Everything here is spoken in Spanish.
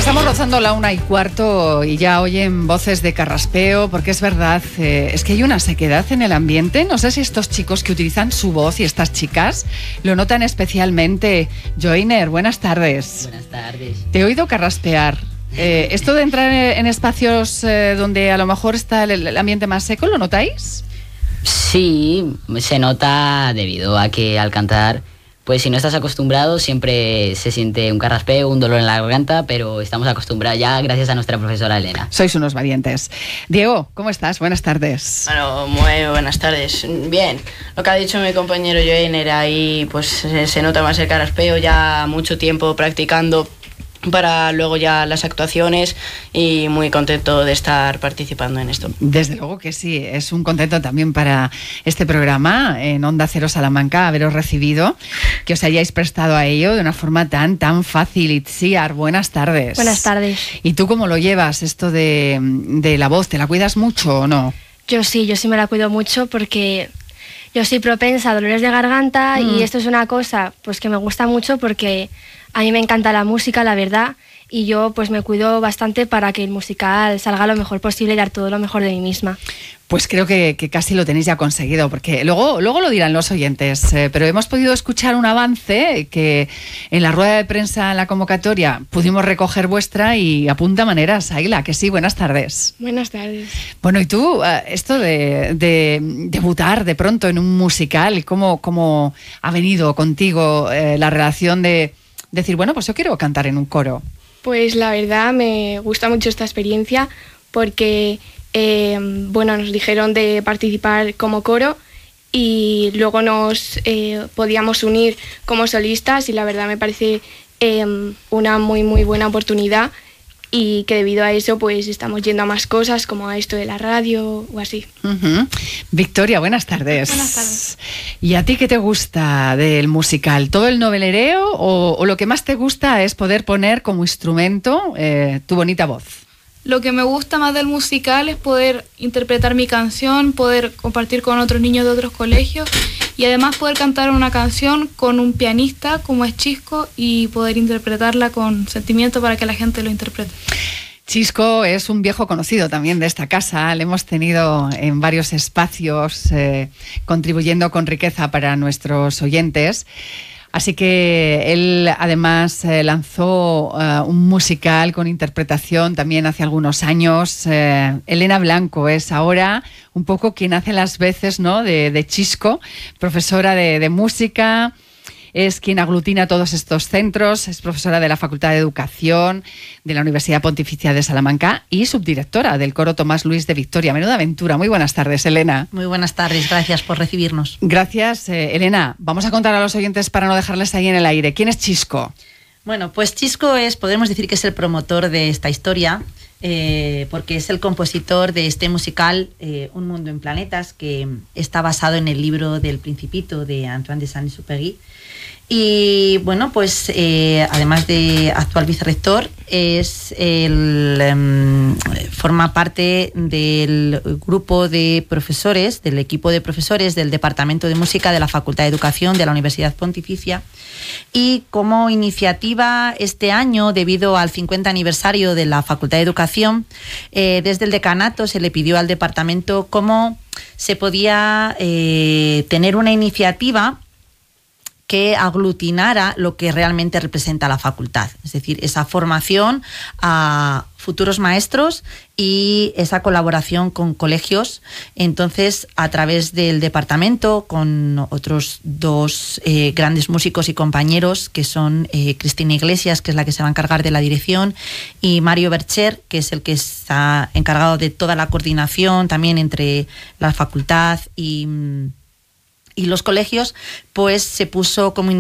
Estamos rozando la 1:15 y ya oyen voces de carraspeo, porque es verdad, es que hay una sequedad en el ambiente. No sé si estos chicos que utilizan su voz y estas chicas lo notan especialmente. Joiner, buenas tardes. Buenas tardes. Te he oído carraspear. Esto de entrar en espacios donde a lo mejor está el ambiente más seco, ¿lo notáis? Sí, se nota debido a que al cantar, pues si no estás acostumbrado siempre se siente un carraspeo, un dolor en la garganta, pero estamos acostumbrados ya gracias a nuestra profesora Elena. Sois unos valientes. Diego, ¿cómo estás? Buenas tardes. Bueno, muy buenas tardes. Bien, lo que ha dicho mi compañero Joiner, ahí pues se nota más el carraspeo, ya mucho tiempo practicando para luego ya las actuaciones y muy contento de estar participando en esto. Desde luego que sí, es un contento también para este programa en Onda Cero Salamanca haberos recibido, que os hayáis prestado a ello de una forma tan fácil. Itziar, buenas tardes. Buenas tardes. ¿Y tú cómo lo llevas esto de la voz? ¿Te la cuidas mucho o no? Yo sí me la cuido mucho porque yo soy propensa a dolores de garganta y esto es una cosa pues que me gusta mucho porque a mí me encanta la música, la verdad, y yo pues me cuido bastante para que el musical salga lo mejor posible y dar todo lo mejor de mí misma. Pues creo que casi lo tenéis ya conseguido, porque luego lo dirán los oyentes, pero hemos podido escuchar un avance que en la rueda de prensa, en la convocatoria, pudimos recoger vuestra y apunta maneras. Aila, que sí, buenas tardes. Buenas tardes. Bueno, y tú, esto de debutar de pronto en un musical, ¿cómo ha venido contigo la relación de decir, bueno, pues yo quiero cantar en un coro? Pues la verdad me gusta mucho esta experiencia porque nos dijeron de participar como coro y luego nos podíamos unir como solistas y la verdad me parece una muy buena oportunidad y que debido a eso pues estamos yendo a más cosas como a esto de la radio o así. Uh-huh. Victoria, buenas tardes. Buenas tardes. ¿Y a ti qué te gusta del musical? ¿Todo el novelereo o lo que más te gusta es poder poner como instrumento tu bonita voz? Lo que me gusta más del musical es poder interpretar mi canción, poder compartir con otros niños de otros colegios y además poder cantar una canción con un pianista como es Chisco y poder interpretarla con sentimiento para que la gente lo interprete. Chisco es un viejo conocido también de esta casa, le hemos tenido en varios espacios contribuyendo con riqueza para nuestros oyentes. Así que él además lanzó un musical con interpretación también hace algunos años. Elena Blanco es ahora un poco quien hace las veces, ¿no?, de Chisco, profesora de música. Es quien aglutina todos estos centros, es profesora de la Facultad de Educación de la Universidad Pontificia de Salamanca y subdirectora del Coro Tomás Luis de Victoria. Menuda aventura. Muy buenas tardes, Elena. Muy buenas tardes, gracias por recibirnos. Gracias, Elena. Vamos a contar a los oyentes para no dejarles ahí en el aire. ¿Quién es Chisco? Bueno, pues Chisco podemos decir que es el promotor de esta historia, porque es el compositor de este musical Un mundo en planetas, que está basado en el libro del Principito de Antoine de Saint-Exupéry. Y bueno, pues además de actual vicerrector, forma parte del grupo de profesores, del equipo de profesores del Departamento de Música de la Facultad de Educación de la Universidad Pontificia. Y como iniciativa este año, debido al 50 aniversario de la Facultad de Educación, desde el decanato se le pidió al departamento cómo se podía tener una iniciativa que aglutinara lo que realmente representa la facultad, es decir, esa formación a futuros maestros y esa colaboración con colegios. Entonces, a través del departamento, con otros dos grandes músicos y compañeros, que son Cristina Iglesias, que es la que se va a encargar de la dirección, y Mario Bercher, que es el que está encargado de toda la coordinación también entre la facultad y los colegios, pues se puso como